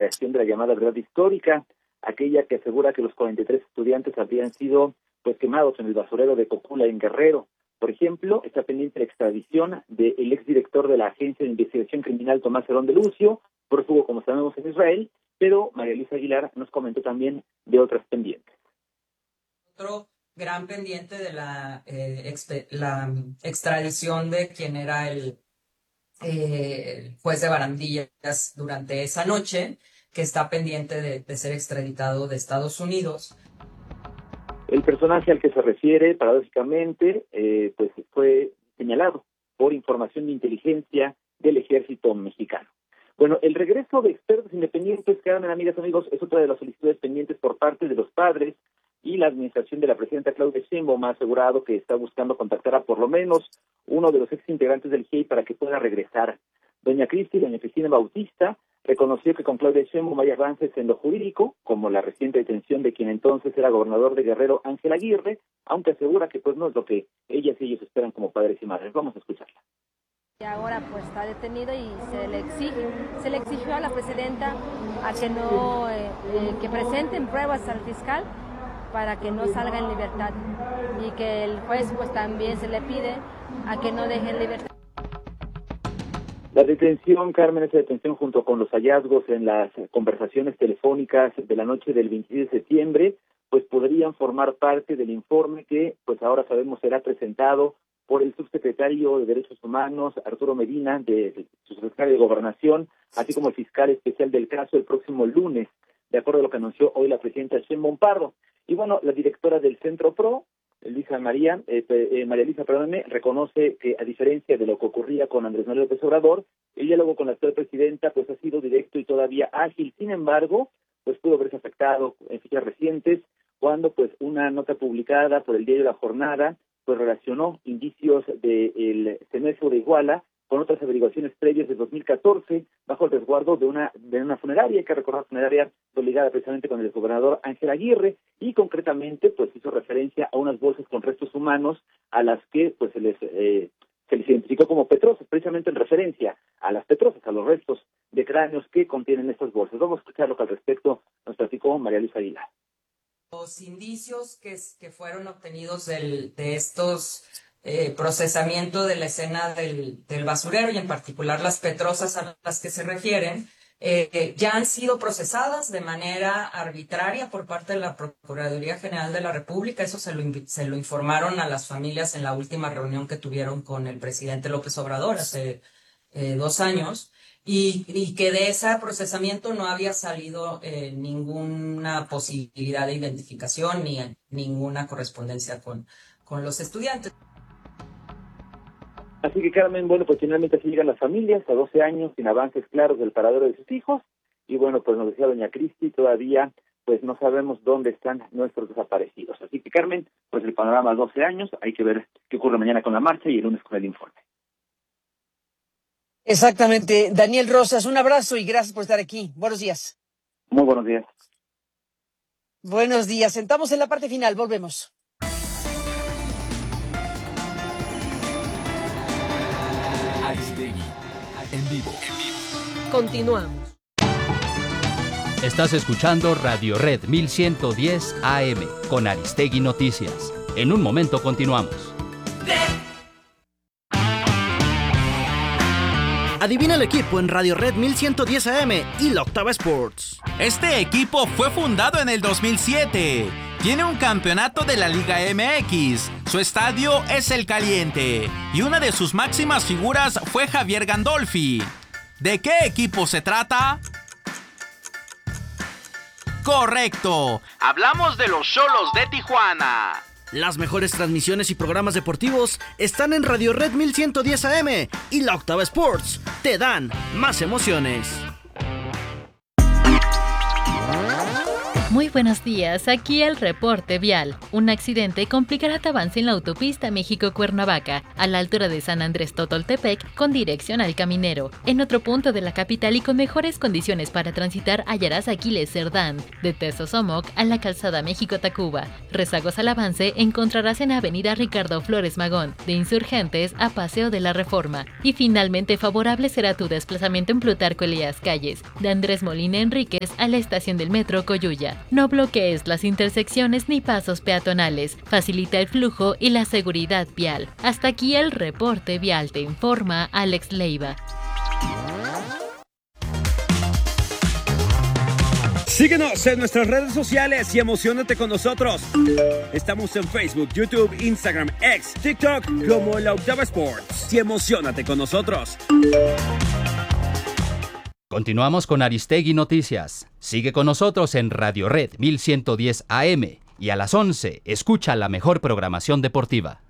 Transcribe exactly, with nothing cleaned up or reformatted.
investigación de la llamada verdad histórica, aquella que asegura que los cuarenta y tres estudiantes habrían sido pues quemados en el basurero de Cocula, en Guerrero. Por ejemplo, está pendiente la extradición del exdirector de la Agencia de Investigación Criminal, Tomás Herón de Lucio, prófugo, como sabemos, en Israel, pero María Luisa Aguilar nos comentó también de otras pendientes. Otro gran pendiente de la, eh, expe- la extradición de quien era el, eh, el juez de Barandillas durante esa noche, que está pendiente de, de ser extraditado de Estados Unidos. El personaje al que se refiere, paradójicamente, eh, pues fue señalado por información de inteligencia del ejército mexicano. Bueno, el regreso de expertos independientes, Carmen, amigas, amigos, es otra de las solicitudes pendientes por parte de los padres, y la administración de la presidenta Claudia Sheinbaum ha asegurado que está buscando contactar a por lo menos uno de los exintegrantes del G I E I para que pueda regresar. Doña Cristi, doña Cristina Bautista, reconoció que con Claudia Sheinbaum hay avances en lo jurídico, como la reciente detención de quien entonces era gobernador de Guerrero, Ángel Aguirre, aunque asegura que pues no es lo que ellas y ellos esperan como padres y madres. Vamos a escucharla. Y ahora pues está detenido y se le exige, se le exigió a la presidenta a que no, eh, eh, que presenten pruebas al fiscal para que no salga en libertad, y que el juez pues también se le pide a que no deje en libertad. La detención, Carmen, esa detención junto con los hallazgos en las conversaciones telefónicas de la noche del veintiséis de septiembre, pues podrían formar parte del informe que, pues ahora sabemos, será presentado por el subsecretario de Derechos Humanos, Arturo Medina, de, de su secretario de Gobernación, así como el fiscal especial del caso el próximo lunes, de acuerdo a lo que anunció hoy la presidenta Sheinbaum Pardo. Y bueno, la directora del Centro PRO, Luisa María, eh, eh, María Luisa, perdóname, reconoce que a diferencia de lo que ocurría con Andrés Manuel López Obrador, el diálogo con la actual presidenta pues ha sido directo y todavía ágil. Sin embargo, pues pudo verse afectado en fechas recientes cuando pues una nota publicada por el diario La Jornada pues relacionó indicios del semestre de Iguala con otras averiguaciones previas de dos mil catorce bajo el resguardo de una de una funeraria, hay que recordar, funeraria obligada precisamente con el exgobernador Ángel Aguirre, y concretamente pues hizo referencia a unas bolsas con restos humanos a las que pues se les eh, se les identificó como petrosas, precisamente en referencia a las petrosas, a los restos de cráneos que contienen estas bolsas. Vamos a escuchar lo que al respecto nos platicó María Luisa Aguilar. Los indicios que, que fueron obtenidos del, de estos eh, procesamiento de la escena del, del basurero, y en particular las petrosas a las que se refieren, eh, ya han sido procesadas de manera arbitraria por parte de la Procuraduría General de la República. Eso se lo, se lo informaron a las familias en la última reunión que tuvieron con el presidente López Obrador hace eh, dos años. Y, y que de ese procesamiento no había salido eh, ninguna posibilidad de identificación ni ninguna correspondencia con, con los estudiantes. Así que, Carmen, bueno, pues finalmente así llegan las familias a doce años sin avances claros del paradero de sus hijos, y bueno, pues nos decía doña Cristi, todavía pues no sabemos dónde están nuestros desaparecidos. Así que, Carmen, pues el panorama a doce años, hay que ver qué ocurre mañana con la marcha y el lunes con el informe. Exactamente. Daniel Rosas, un abrazo y gracias por estar aquí. Buenos días. Muy buenos días. Buenos días. Sentamos en la parte final. Volvemos. Aristegui, en vivo. Continuamos. Estás escuchando Radio Red mil ciento diez A M con Aristegui Noticias. En un momento continuamos. Adivina el equipo en Radio Red mil ciento diez A M y la Octava Sports. Este equipo fue fundado en el dos mil siete. Tiene un campeonato de la Liga M X. Su estadio es el Caliente. Y una de sus máximas figuras fue Javier Gandolfi. ¿De qué equipo se trata? Correcto. Hablamos de los Xolos de Tijuana. Las mejores transmisiones y programas deportivos están en Radio Red mil ciento diez A M y la Octava Sports. Te dan más emociones. Muy buenos días, aquí el reporte vial. Un accidente complicará tu avance en la autopista México-Cuernavaca, a la altura de San Andrés Totoltepec, con dirección al Caminero. En otro punto de la capital y con mejores condiciones para transitar, hallarás Aquiles Cerdán, de Tezosomoc a la calzada México-Tacuba. Rezagos al avance encontrarás en Avenida Ricardo Flores Magón, de Insurgentes a Paseo de la Reforma. Y finalmente favorable será tu desplazamiento en Plutarco Elías Calles, de Andrés Molina Enríquez a la estación del metro Coyuya. No bloquees las intersecciones ni pasos peatonales. Facilita el flujo y la seguridad vial. Hasta aquí el reporte vial, te informa Alex Leiva. Síguenos en nuestras redes sociales y emociónate con nosotros. Estamos en Facebook, YouTube, Instagram, X, TikTok como La Octava Sports. Y emociónate con nosotros. Continuamos con Aristegui Noticias. Sigue con nosotros en Radio Red mil ciento diez A M y a las once escucha la mejor programación deportiva.